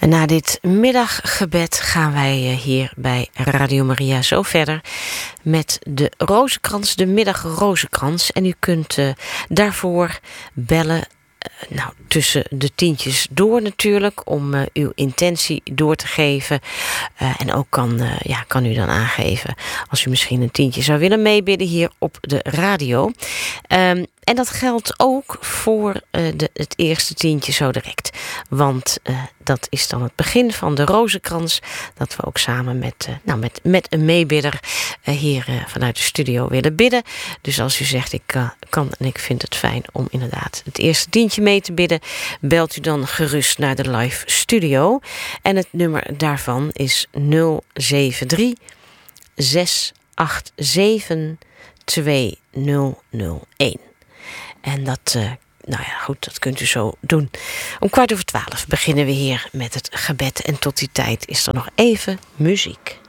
En na dit middaggebed gaan wij hier bij Radio Maria zo verder met de Rozenkrans, de middagrozenkrans. En u kunt daarvoor bellen, tussen de tientjes door natuurlijk, om uw intentie door te geven. En ook kan u dan aangeven als u misschien een tientje zou willen meebidden hier op de radio. En dat geldt ook voor het eerste tientje zo direct. Want dat is dan het begin van de Rozenkrans. Dat we ook samen met een meebidder hier vanuit de studio willen bidden. Dus als u zegt ik kan en ik vind het fijn om inderdaad het eerste tientje mee te bidden, belt u dan gerust naar de live studio. En het nummer daarvan is 073 687 2001. En dat kunt u zo doen. Om 11:15 beginnen we hier met het gebed. En tot die tijd is er nog even muziek.